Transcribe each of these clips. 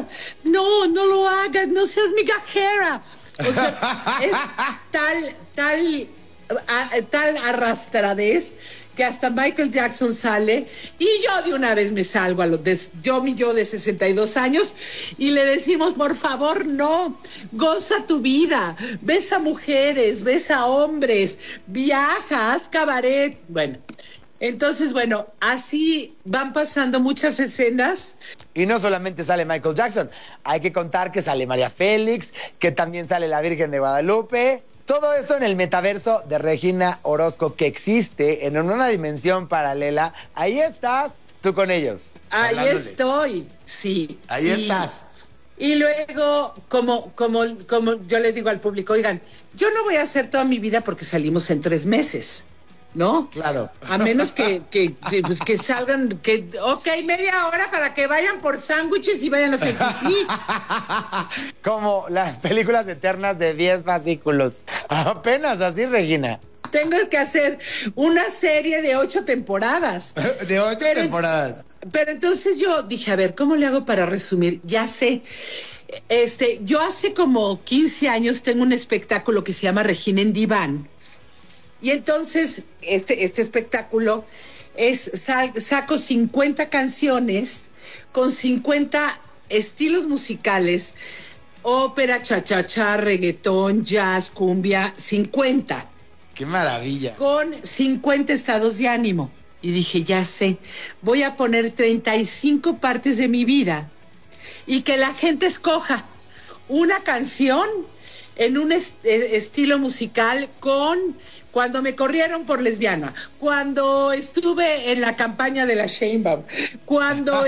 no, no lo hagas, no seas migajera. O sea, es tal arrastradez que hasta Michael Jackson sale y yo de una vez me salgo mi yo de 62 años y le decimos, por favor, no, goza tu vida, ves a mujeres, ves a hombres, viaja, haz cabaret. Bueno, entonces, bueno, así van pasando muchas escenas. Y no solamente sale Michael Jackson, hay que contar que sale María Félix, que también sale la Virgen de Guadalupe. Todo eso en el metaverso de Regina Orozco que existe en una dimensión paralela. Ahí estás tú con ellos. Ahí estoy, sí. Ahí estás. Y luego, como yo le digo al público, oigan, yo no voy a hacer toda mi vida porque salimos en 3 meses, ¿no? Claro. A menos que salgan, ok, media hora para que vayan por sándwiches y vayan a hacer pipí. Como las películas eternas de 10 fascículos. Apenas así, Regina. Tengo que hacer una serie de 8 temporadas. De 8 temporadas. Pero entonces yo dije, a ver, ¿cómo le hago para resumir? Ya sé. Yo hace como 15 años tengo un espectáculo que se llama Regina en Diván. Y entonces, este espectáculo saco 50 canciones con 50 estilos musicales, ópera, cha-cha-cha, reggaetón, jazz, cumbia, 50. ¡Qué maravilla! Con 50 estados de ánimo. Y dije, ya sé, voy a poner 35 partes de mi vida y que la gente escoja una canción en un estilo musical con cuando me corrieron por lesbiana, cuando estuve en la campaña de la Sheinbaum, cuando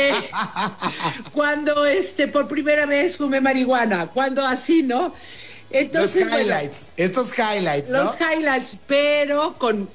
por primera vez fumé marihuana, cuando así, ¿no? Entonces, los highlights, estos highlights, ¿no? Los highlights, pero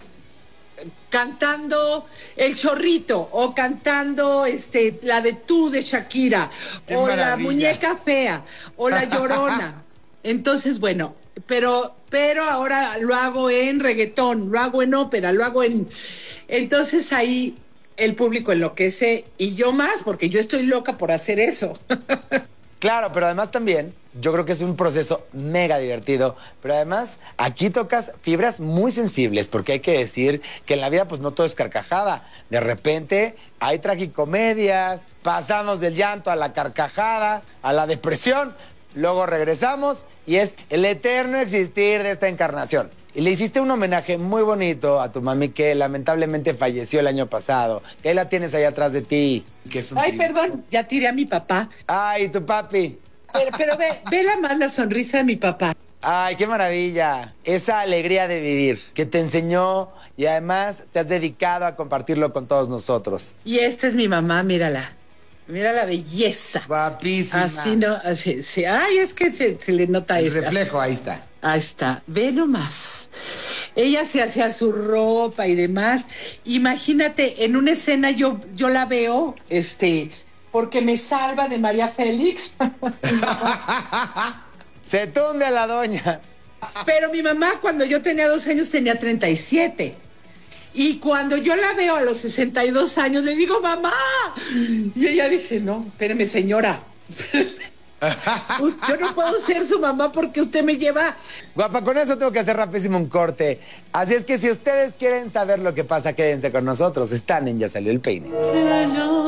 cantando El Chorrito o cantando la de Tú de Shakira. ¡Qué o maravilla! La Muñeca Fea o La Llorona. Entonces, bueno, pero ahora lo hago en reggaetón, lo hago en ópera, lo hago en... Entonces ahí el público enloquece y yo más, porque yo estoy loca por hacer eso. Claro, pero además también, yo creo que es un proceso mega divertido, pero además aquí tocas fibras muy sensibles, porque hay que decir que en la vida pues no todo es carcajada. De repente hay tragicomedias, pasamos del llanto a la carcajada, a la depresión, luego regresamos y es el eterno existir de esta encarnación. Y le hiciste un homenaje muy bonito a tu mami que lamentablemente falleció el año pasado. Que ahí la tienes ahí atrás de ti. Ay, perdón, ya tiré a mi papá. Ay, tu papi. Pero ve más la sonrisa de mi papá. Ay, qué maravilla. Esa alegría de vivir que te enseñó y además te has dedicado a compartirlo con todos nosotros. Y esta es mi mamá, mírala. Mira la belleza. Guapísima. Así no, así, sí. Ay, es que se le nota el reflejo, ahí está. Ahí está, ve nomás. Ella se hacía su ropa y demás. Imagínate, en una escena yo la veo, porque me salva de María Félix. Se tunde la doña. Pero mi mamá, cuando yo tenía 2 años, tenía 37. Y cuando yo la veo a los 62 años, le digo, mamá. Y ella dice, no, espéreme, señora. Yo no puedo ser su mamá porque usted me lleva... Guapa, con eso tengo que hacer rapidísimo un corte. Así es que si ustedes quieren saber lo que pasa, quédense con nosotros. Están en Ya Salió el Peine.